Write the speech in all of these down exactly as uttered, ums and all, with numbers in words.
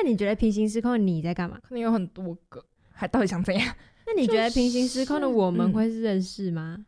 你觉得平行时空的你在干嘛？ 可能有很多个，还到底想怎样？ 那你觉得平行时空的我们会是认识吗？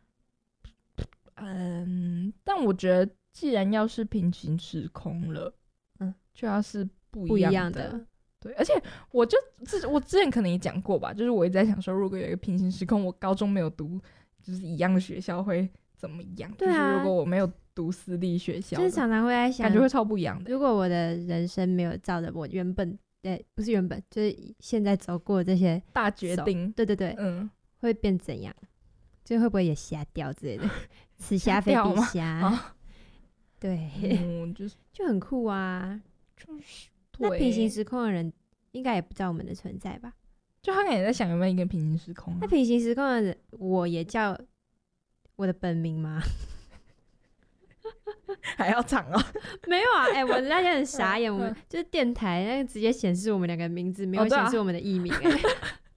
嗯，但我觉得既然要是平行时空了，嗯，就要是不一样的。 不一样的对，而且我就我之前可能也讲过吧，就是我一直在想说，如果有一个平行时空，我高中没有读就是一样的学校会怎么样？ 对啊， 就是如果我没有读私立学校， 就是常常会在想， 感觉会超不一样的。 如果我的人生没有照着我原本，对，不是原本，就是现在走过这些大决定， 对对对， 嗯，会变怎样？就会不会也瞎掉之类的？此瞎非彼瞎，对， 嗯，就是就很酷啊。 就是那平行时空的人应该也不知道我们的存在吧？ 就他可能也在想有没有一个平行时空、啊。 那平行时空的人，我也叫我的本名吗？ 还要长啊？ 没有啊，哎、欸，我那天很傻眼，我们就是电台那个直接显示我们两个名字，没有显示我们的艺名、欸，哎、哦，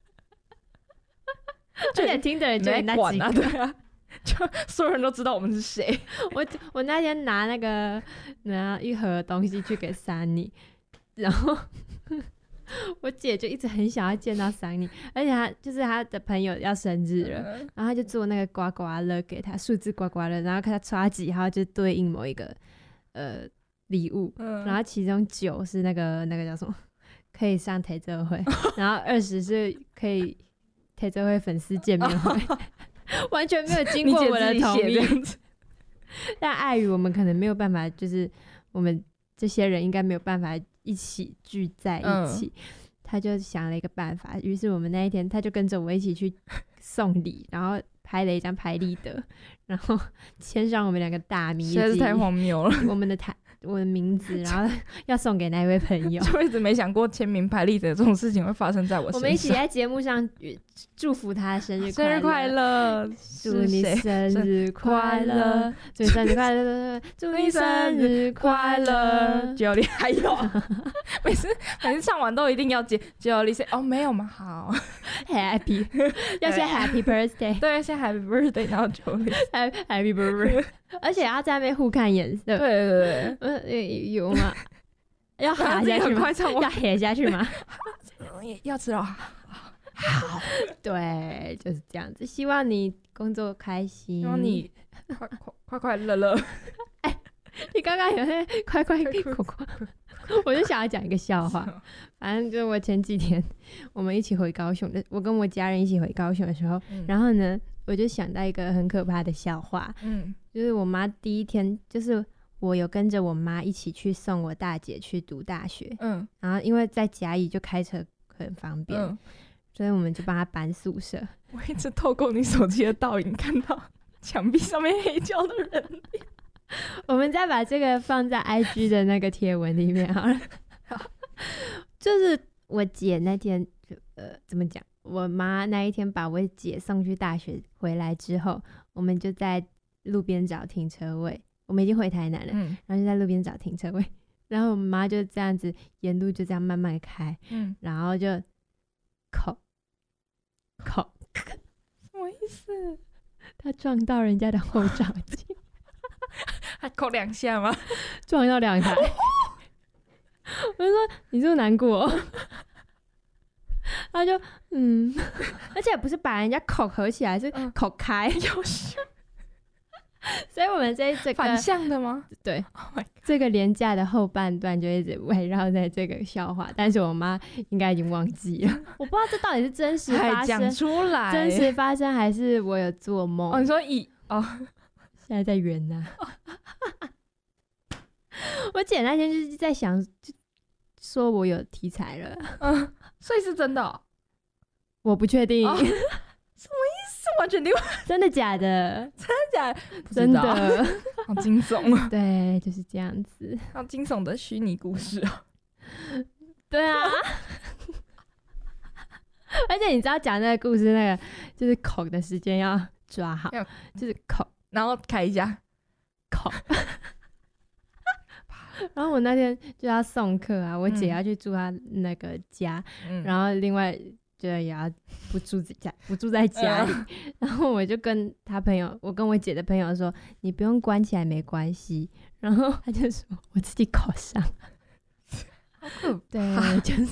而且听的人就那几个， 对啊，就所有人都知道我们是谁。 我我那天拿那个拿一盒东西去给Sunny，然后我姐就一直很想要见到Sunny，而且她就是她的朋友要生日了，嗯、然后她就做那个刮刮乐给她，数字刮刮乐，然后看她刷几号就对应某一个呃礼物、嗯，然后其中九是那个那个叫什么可以上台州会，然后二十是可以台州会粉丝见面会。完全没有经过我的同意，但碍于我们可能没有办法，就是我们这些人应该没有办法一起聚在一起、嗯、他就想了一个办法，于是我们那一天他就跟着我一起去送礼，然后拍了一张拍立得，然后签上我们两个大名， 实在是太荒谬了， 我们的台我的名字，然后要送给那一位朋友。 就一直没想过签名拍立得这种事情会发生在我身上。 我们一起在节目上祝福他生日生日快乐， 祝你生日快乐，祝你生日快乐，祝你生日快乐。 九里还有，每次每次唱完都一定要接九里 say 哦没有吗？好 ，Happy 要先 Happy Birthday， 对，先 Happy Birthday， 然后九里 Happy Birthday， 而且要在那边互看颜色。 对对对， 呃有吗？要哈下去吗？要黑下去吗？ 要吃哦。 好，对，就是这样子。希望你工作开心， 希望你快快快快乐乐。 哎，你刚刚有那快快快快，我就想要讲一个笑话。反正就是我前几天我们一起回高雄的，我跟我家人一起回高雄的时候，嗯、然后呢，我就想到一个很可怕的笑话。嗯，就是我妈第一天，就是我有跟着我妈一起去送我大姐去读大学。嗯，然后因为在嘉义就开车很方便。嗯，所以我们就帮他搬宿舍。 我一直透过你手机的倒影看到墙壁上面黑胶的人脸。 我们再把这个放在 I G 的那个贴文里面好了。就是我姐那天呃怎么讲，我妈那一天把我姐送去大学回来之后，我们就在路边找停车位。我们已经回台南了、嗯、然后就在路边找停车位，然后我妈就这样子沿路就这样慢慢开、嗯、然后就口口什么意思？ 他撞到人家的后照镜。 还扣两下吗？ 撞到两台。我就说你是不是难过？他就嗯，而且不是把人家口合起来，是口开， 有事。 所以我们这这个反向的吗？ 对， oh、这个连假的后半段就一直围绕在这个笑话，但是我妈应该已经忘记了。我不知道这到底是真实发生， 讲出来， 真实发生还是我有做梦？ 哦，你说以哦， 现在在圆呢、啊。我姐那天就是在想，就说我有题材了， 嗯，所以是真的、哦， 我不确定。哦什么意思？完全另外， 真的假的？ 真的假的？ 真的， 好惊悚。 对，就是这样子， 好惊悚的虚拟故事哦。 对啊，而且你知道讲那个故事，那个就是口的时间要抓好，就是口， 然后开一下口。然后我那天就要送客啊，我姐要去住她那个家，嗯、然后另外。就也要不住家不住在家里、呃，然后我就跟他朋友，我跟我姐的朋友说，你不用关起来没关系。然后他就说我自己口上， 好可怕， 对，就是